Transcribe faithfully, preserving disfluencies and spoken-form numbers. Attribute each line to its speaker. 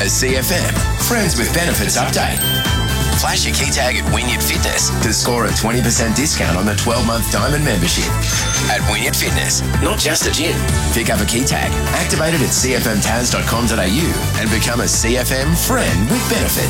Speaker 1: A C F M Friends with Benefits update. Flash your key tag at Wynyard Fitness to score a twenty percent discount on the twelve-month Diamond membership. At Wynyard Fitness, not just a gym. Pick up a key tag, activate it at c f m taz dot com dot a u and become a C F M Friend with Benefits.